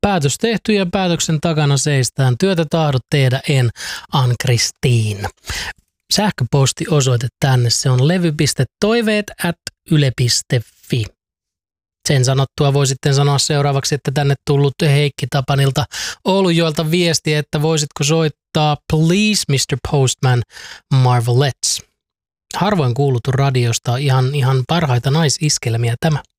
Päätös tehty ja päätöksen takana seistään. Työtä tahdot tehdä en, Ann-Kristiin. Sähköpostiosoite tänne, se on levy.toiveet@yle.fi. Sen sanottua voi sitten sanoa seuraavaksi, että tänne tullut Heikki Tapanilta Oulujoelta viesti, että voisitko soittaa Please Mr. Postman Marvelettes. Harvoin kuuluttu radiosta, ihan parhaita naisiskelmiä tämä.